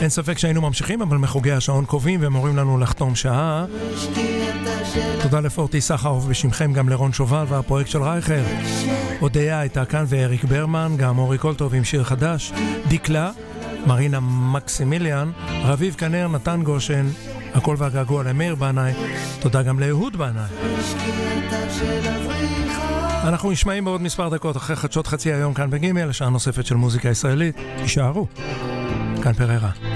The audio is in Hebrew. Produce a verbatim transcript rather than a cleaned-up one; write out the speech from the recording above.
אין ספק שהיינו ממשיכים, אבל מחוגי השעון קובעים והם אומרים לנו לחתום שעה. תודה לפורטי סחרוף בשמכם, גם לרון שובל והפרויקט של רייכר. הודיה הייתה כאן ואריק ברמן, גם אורי קולטוב עם שיר חדש, דיקלה, מרינה מקסימיליאן, רביב כנר, נתן גושן, הכל והגעגוע למאיר בנאי, תודה גם לאהוד בנאי. אנחנו נשמעים בעוד מספר דקות אחרי חדשות חצי היום כאן בגימל, לשעה נוספת של מוזיקה ישראלית. תישארו, כאן פררה.